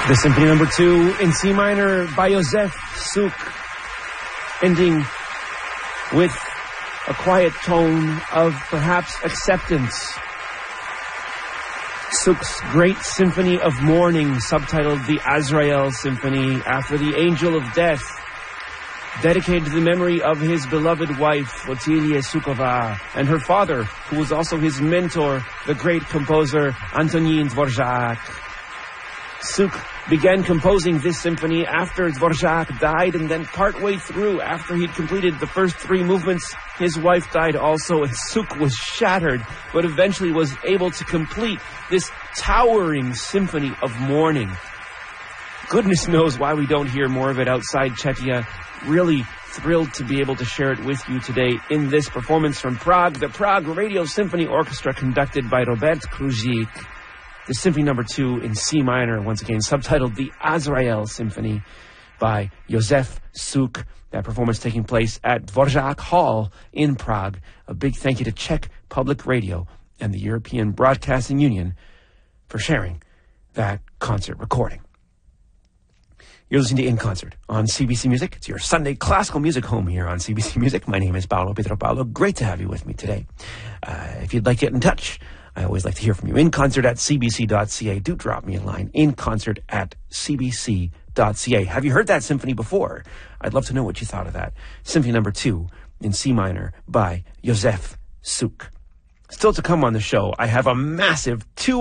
The Symphony Number 2 in C minor by Josef Suk, ending with a quiet tone of perhaps acceptance. Suk's great symphony of mourning, subtitled the Azrael Symphony, after the Angel of Death, dedicated to the memory of his beloved wife, Otilia Sukova, and her father, who was also his mentor, the great composer Antonin Dvorak. Suk began composing this symphony after Dvorak died, and then partway through, after he'd completed the first 3 movements, his wife died also, and Suk was shattered, but eventually was able to complete this towering symphony of mourning. Goodness knows why we don't hear more of it outside Czechia. Really thrilled to be able to share it with you today in this performance from Prague, the Prague Radio Symphony Orchestra, conducted by Robert Kruzik. The Symphony Number 2 in C minor, once again subtitled the Azrael Symphony by Josef Suk. That performance taking place at Dvorak Hall in Prague. A big thank you to Czech Public Radio and the European Broadcasting Union for sharing that concert recording. You're listening to In Concert on CBC Music. It's your Sunday classical music home here on CBC Music. My name is Paolo Pietropalo. Great to have you with me today. If you'd like to get in touch, I always like to hear from you. inconcert@cbc.ca. Do drop me a line. inconcert@cbc.ca. Have you heard that symphony before? I'd love to know what you thought of that. Symphony Number 2 in C minor by Josef Suk. Still to come on the show, I have a massive 2